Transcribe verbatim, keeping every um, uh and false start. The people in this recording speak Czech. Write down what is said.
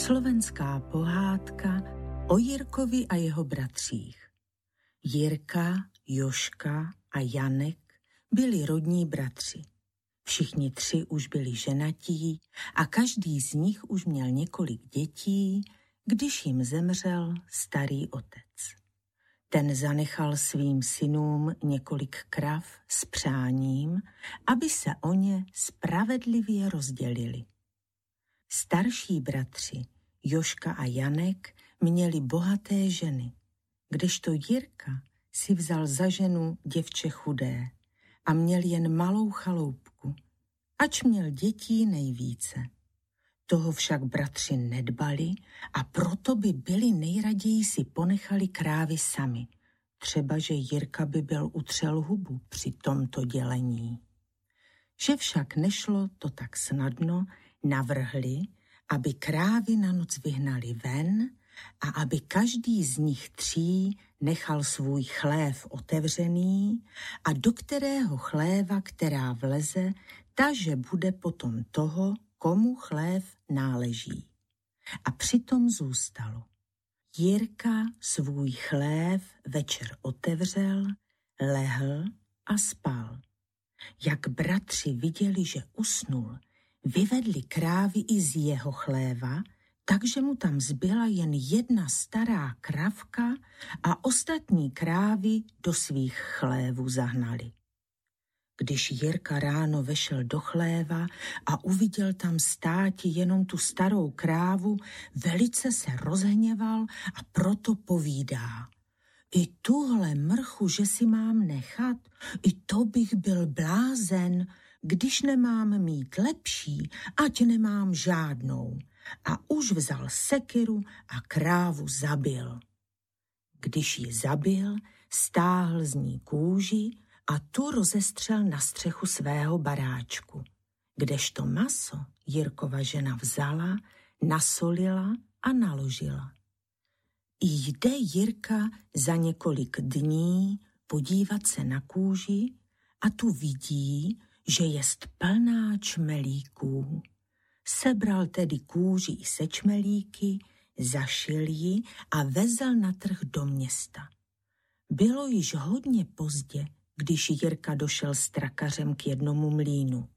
Slovenská pohádka o Jirkovi a jeho bratřích. Jirka, Jožka a Janek byli rodní bratři. Všichni tři už byli ženatí a každý z nich už měl několik dětí, když jim zemřel starý otec. Ten zanechal svým synům několik krav s přáním, aby se o ně spravedlivě rozdělili. Starší bratři Jožka a Janek měli bohaté ženy, kdežto Jirka si vzal za ženu děvče chudé a měl jen malou chaloupku, ač měl dětí nejvíce. Toho však bratři nedbali a proto by byli nejraději si ponechali krávy sami, třeba že Jirka by byl utřel hubu při tomto dělení. Že však nešlo to tak snadno, navrhli, aby krávy na noc vyhnali ven a aby každý z nich tří nechal svůj chlév otevřený a do kterého chléva, která vleze, taže bude potom toho, komu chlév náleží. A přitom zůstalo. Jirka svůj chlév večer otevřel, lehl a spal. Jak bratři viděli, že usnul, vyvedli krávy i z jeho chléva, takže mu tam zbyla jen jedna stará kravka a ostatní krávy do svých chlévů zahnali. Když Jirka ráno vešel do chléva a uviděl tam státi jenom tu starou krávu, velice se rozhněval a proto povídá: I tuhle mrchu, že si mám nechat, i to bych byl blázen, když nemám mít lepší, ať nemám žádnou. A už vzal sekiru a krávu zabil. Když ji zabil, stáhl z ní kůži a tu rozestřel na střechu svého baráčku, kdežto maso Jirkova žena vzala, nasolila a naložila. Jde Jirka za několik dní podívat se na kůži a tu vidí, že jest plná čmelíků. Sebral tedy kůži i se čmelíky, zašil ji a vezl na trh do města. Bylo již hodně pozdě, když Jirka došel s trakařem k jednomu mlýnu.